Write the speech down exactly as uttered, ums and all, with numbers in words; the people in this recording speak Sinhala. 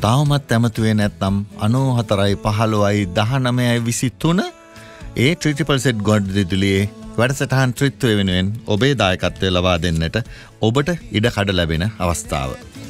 තවමත් ඇමතුවේ නැත්නම් අනූ හතරයි පහළොවයි දහනවයයි විසිතුන ඒ ට්‍රිපල් සෙට් ගොඩනැගිල්ලේ වැඩසටහන් ත්‍රිත්වය වෙනුවෙන් ඔබේ දායකත්වය ලබා දෙන්නට ඔබට ඉඩ කඩ ලැබෙන අවස්ථාව.